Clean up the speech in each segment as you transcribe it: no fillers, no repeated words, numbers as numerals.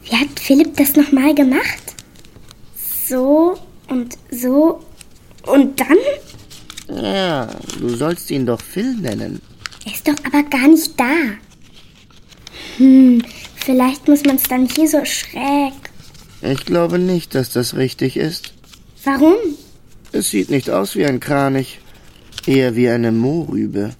Wie hat Philipp das nochmal gemacht? So und dann? Ja, du sollst ihn doch Phil nennen. Er ist doch aber gar nicht da. Vielleicht muss man es dann hier so schräg. Ich glaube nicht, dass das richtig ist. Warum? Es sieht nicht aus wie ein Kranich, eher wie eine Mohrrübe.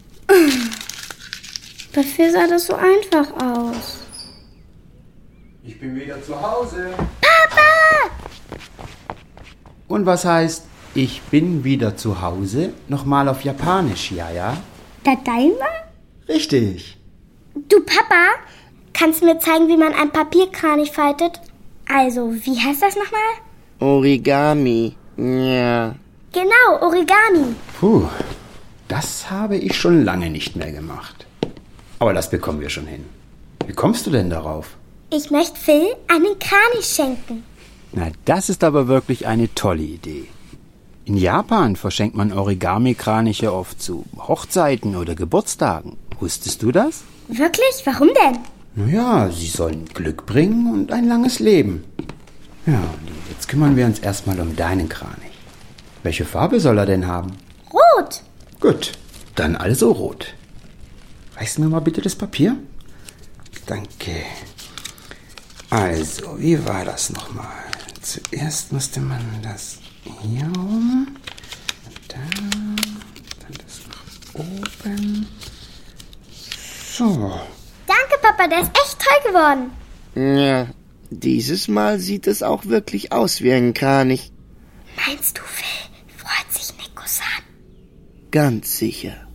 Dafür sah das so einfach aus. Ich bin wieder zu Hause. Papa! Und was heißt, ich bin wieder zu Hause? Nochmal auf Japanisch, ja? Tadaima? Richtig. Du, Papa, kannst du mir zeigen, wie man ein Papierkranich faltet? Also, wie heißt das nochmal? Origami. Ja. Genau, Origami. Puh, das habe ich schon lange nicht mehr gemacht. Aber das bekommen wir schon hin. Wie kommst du denn darauf? Ich möchte Phil einen Kranich schenken. Na, das ist aber wirklich eine tolle Idee. In Japan verschenkt man Origami-Kraniche oft zu Hochzeiten oder Geburtstagen. Wusstest du das? Wirklich? Warum denn? Naja, sie sollen Glück bringen und ein langes Leben. Ja, und jetzt kümmern wir uns erstmal um deinen Kranich. Welche Farbe soll er denn haben? Rot. Gut, dann also rot. Reichst du mir mal bitte das Papier? Danke. Also, wie war das nochmal? Zuerst musste man das hier rum. Und dann das nach oben. So. Danke, Papa, der ist echt toll geworden. Ja, dieses Mal sieht es auch wirklich aus wie ein Kranich. Meinst du, Phil freut sich Neko-san? Ganz sicher.